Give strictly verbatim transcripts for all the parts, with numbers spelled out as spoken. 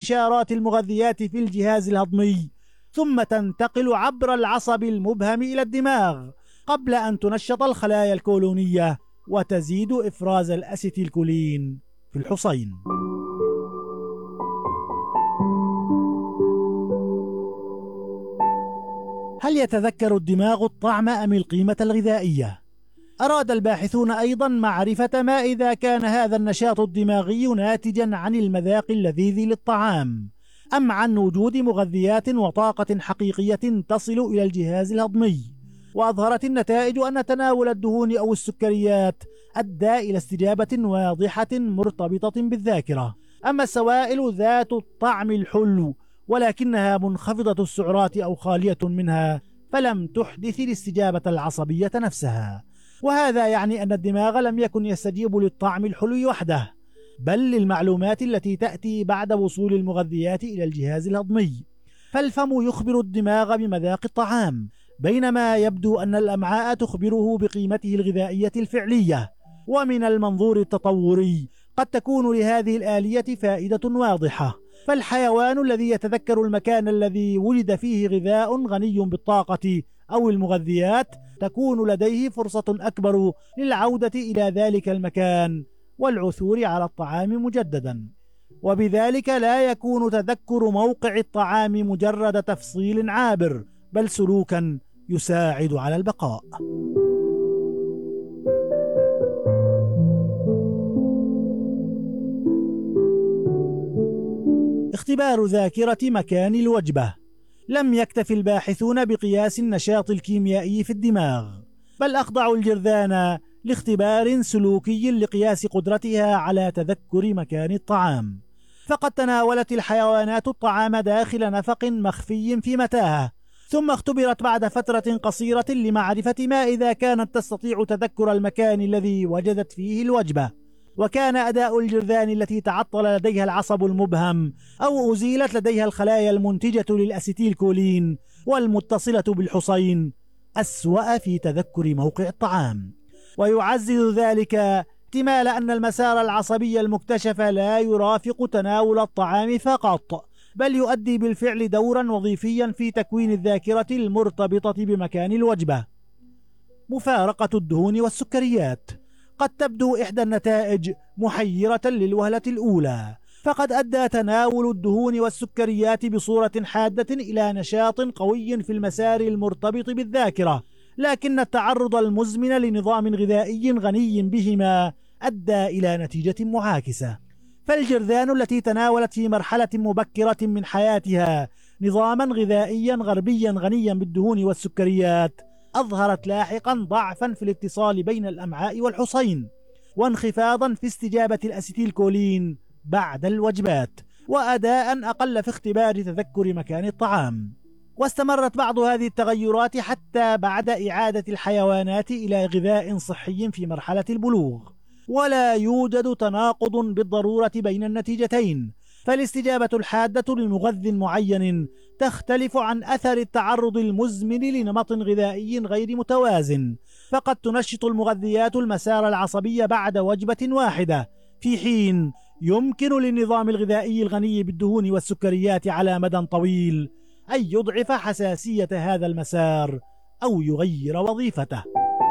إشارات المغذيات في الجهاز الهضمي، ثم تنتقل عبر العصب المبهم إلى الدماغ قبل أن تنشط الخلايا الكولونية وتزيد إفراز الأسيتيلكولين في الحصين. هل يتذكر الدماغ الطعم أم القيمة الغذائية؟ أراد الباحثون أيضا معرفة ما إذا كان هذا النشاط الدماغي ناتجا عن المذاق اللذيذ للطعام، أم عن وجود مغذيات وطاقة حقيقية تصل إلى الجهاز الهضمي. وأظهرت النتائج أن تناول الدهون أو السكريات أدى إلى استجابة واضحة مرتبطة بالذاكرة. أما السوائل ذات الطعم الحلو ولكنها منخفضة السعرات أو خالية منها فلم تحدث الاستجابة العصبية نفسها، وهذا يعني أن الدماغ لم يكن يستجيب للطعم الحلو وحده، بل للمعلومات التي تأتي بعد وصول المغذيات إلى الجهاز الهضمي. فالفم يخبر الدماغ بمذاق الطعام، بينما يبدو أن الأمعاء تخبره بقيمته الغذائية الفعلية. ومن المنظور التطوري قد تكون لهذه الآلية فائدة واضحة، فالحيوان الذي يتذكر المكان الذي ولد فيه غذاء غني بالطاقة أو المغذيات تكون لديه فرصة أكبر للعودة إلى ذلك المكان والعثور على الطعام مجددا، وبذلك لا يكون تذكر موقع الطعام مجرد تفصيل عابر، بل سلوكا يساعد على البقاء. اختبار ذاكرة مكان الوجبة. لم يكتف الباحثون بقياس النشاط الكيميائي في الدماغ، بل أخضعوا الجرذان لاختبار سلوكي لقياس قدرتها على تذكر مكان الطعام. فقد تناولت الحيوانات الطعام داخل نفق مخفي في متاهة، ثم اختبرت بعد فترة قصيرة لمعرفة ما إذا كانت تستطيع تذكر المكان الذي وجدت فيه الوجبة. وكان أداء الجرذان التي تعطل لديها العصب المبهم أو أزيلت لديها الخلايا المنتجة للأسيتيلكولين والمتصلة بالحصين أسوأ في تذكر موقع الطعام. ويعزز ذلك احتمال أن المسار العصبي المكتشف لا يرافق تناول الطعام فقط، بل يؤدي بالفعل دورا وظيفيا في تكوين الذاكرة المرتبطة بمكان الوجبة. مفارقة الدهون والسكريات. قد تبدو إحدى النتائج محيرة للوهلة الأولى، فقد أدى تناول الدهون والسكريات بصورة حادة إلى نشاط قوي في المسار المرتبط بالذاكرة، لكن التعرض المزمن لنظام غذائي غني بهما أدى إلى نتيجة معاكسة. فالجرذان التي تناولت في مرحلة مبكرة من حياتها نظاما غذائيا غربيا غنيا بالدهون والسكريات أظهرت لاحقا ضعفا في الاتصال بين الأمعاء والحصين، وانخفاضا في استجابة الأسيتيلكولين بعد الوجبات، وأداء أقل في اختبار تذكر مكان الطعام. واستمرت بعض هذه التغيرات حتى بعد إعادة الحيوانات إلى غذاء صحي في مرحلة البلوغ، ولا يوجد تناقض بالضرورة بين النتيجتين، فالاستجابة الحادة لمغذ معين تختلف عن أثر التعرض المزمن لنمط غذائي غير متوازن. فقد تنشط المغذيات المسار العصبي بعد وجبة واحدة، في حين يمكن للنظام الغذائي الغني بالدهون والسكريات على مدى طويل أن يضعف حساسية هذا المسار أو يغير وظيفته.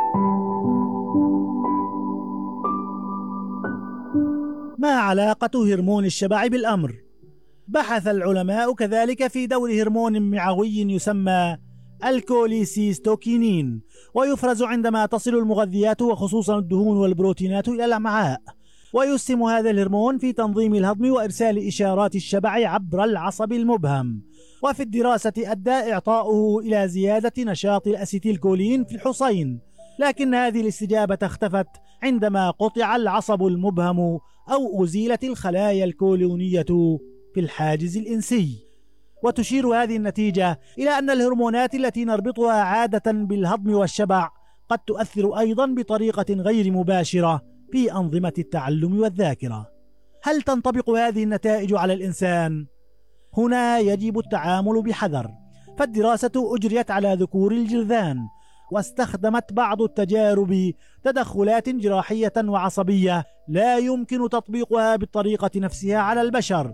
ما علاقة هرمون الشبع بالأمر؟ بحث العلماء كذلك في دور هرمون معوي يسمى الكوليسيستوكينين، ويفرز عندما تصل المغذيات وخصوصا الدهون والبروتينات إلى الأمعاء، ويسهم هذا الهرمون في تنظيم الهضم وإرسال إشارات الشبع عبر العصب المبهم. وفي الدراسة أدى إعطاؤه إلى زيادة نشاط الأسيتيلكولين في الحصين، لكن هذه الاستجابة اختفت عندما قطع العصب المبهم أو أزيلت الخلايا الكولونية في الحاجز الإنسي. وتشير هذه النتيجة إلى أن الهرمونات التي نربطها عادة بالهضم والشبع قد تؤثر أيضا بطريقة غير مباشرة في أنظمة التعلم والذاكرة. هل تنطبق هذه النتائج على الإنسان؟ هنا يجب التعامل بحذر، فالدراسة أجريت على ذكور الجرذان، واستخدمت بعض التجارب تدخلات جراحية وعصبية لا يمكن تطبيقها بالطريقة نفسها على البشر،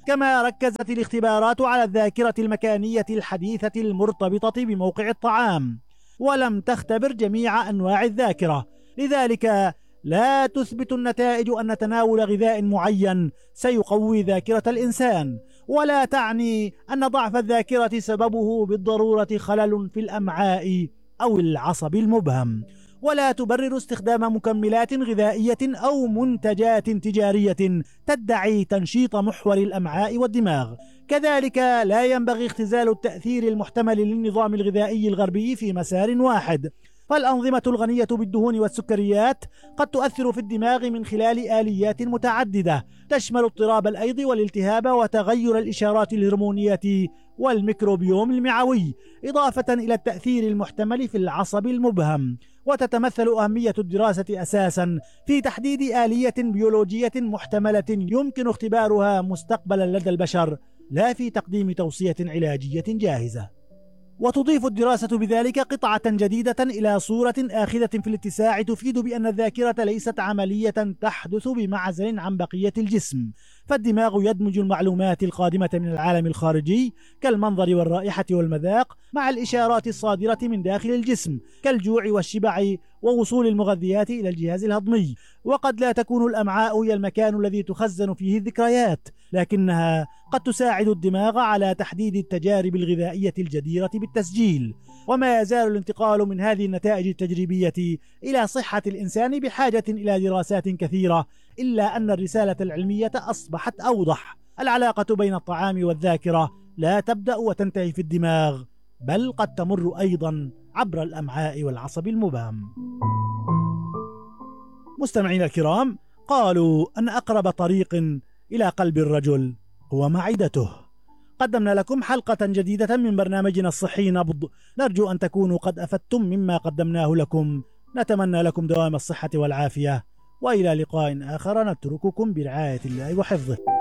كما ركزت الاختبارات على الذاكرة المكانية الحديثة المرتبطة بموقع الطعام، ولم تختبر جميع أنواع الذاكرة. لذلك لا تثبت النتائج أن تناول غذاء معين سيقوي ذاكرة الإنسان، ولا تعني أن ضعف الذاكرة سببه بالضرورة خلل في الأمعاء أو العصب المبهم، ولا تبرر استخدام مكملات غذائية أو منتجات تجارية تدعي تنشيط محور الأمعاء والدماغ. كذلك لا ينبغي اختزال التأثير المحتمل للنظام الغذائي الغربي في مسار واحد، فالأنظمة الغنية بالدهون والسكريات قد تؤثر في الدماغ من خلال آليات متعددة تشمل اضطراب الأيض والالتهاب وتغير الإشارات الهرمونية والميكروبيوم المعوي، إضافة إلى التأثير المحتمل في العصب المبهم. وتتمثل أهمية الدراسة أساسا في تحديد آلية بيولوجية محتملة يمكن اختبارها مستقبلا لدى البشر، لا في تقديم توصية علاجية جاهزة. وتضيف الدراسة بذلك قطعة جديدة إلى صورة آخذة في الاتساع تفيد بأن الذاكرة ليست عملية تحدث بمعزل عن بقية الجسم، فالدماغ يدمج المعلومات القادمة من العالم الخارجي كالمنظر والرائحة والمذاق مع الإشارات الصادرة من داخل الجسم كالجوع والشبع ووصول المغذيات إلى الجهاز الهضمي. وقد لا تكون الأمعاء هي المكان الذي تخزن فيه الذكريات، لكنها قد تساعد الدماغ على تحديد التجارب الغذائية الجديرة بالتسجيل. وما يزال الانتقال من هذه النتائج التجريبية إلى صحة الإنسان بحاجة إلى دراسات كثيرة، إلا أن الرسالة العلمية أصبحت أوضح: العلاقة بين الطعام والذاكرة لا تبدأ وتنتهي في الدماغ، بل قد تمر أيضا عبر الأمعاء والعصب المبهم. مستمعين الكرام، قالوا أن أقرب طريق إلى قلب الرجل هو معدته. قدمنا لكم حلقة جديدة من برنامجنا الصحي نبض، نرجو أن تكونوا قد أفدتم مما قدمناه لكم. نتمنى لكم دوام الصحة والعافية، وإلى لقاء آخر نترككم برعاية الله وحفظه.